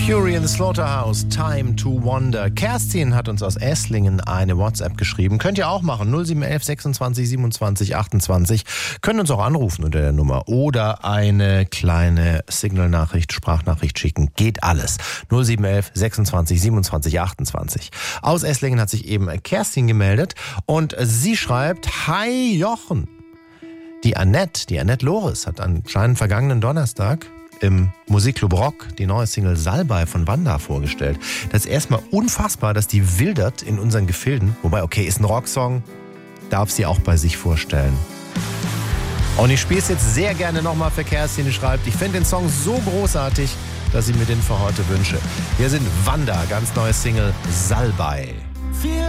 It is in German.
Fury in the Slaughterhouse, Time to Wonder. Kerstin hat uns aus Esslingen eine WhatsApp geschrieben. Könnt ihr auch machen, 0711 26 27 28. Können uns auch anrufen unter der Nummer oder eine kleine Signal-Nachricht, Sprachnachricht schicken. Geht alles. 0711 26 27 28. Aus Esslingen hat sich eben Kerstin gemeldet und sie schreibt: Hi Jochen. Die Annette Loris hat anscheinend vergangenen Donnerstag im Musikclub Rock die neue Single Salbei von Wanda vorgestellt. Das ist erstmal unfassbar, dass die wildert in unseren Gefilden. Wobei, okay, ist ein Rocksong, darf sie auch bei sich vorstellen. Und ich spiele es jetzt sehr gerne nochmal für Kerstin, die schreibt: Ich finde den Song so großartig, dass ich mir den für heute wünsche. Hier sind Wanda, ganz neue Single Salbei.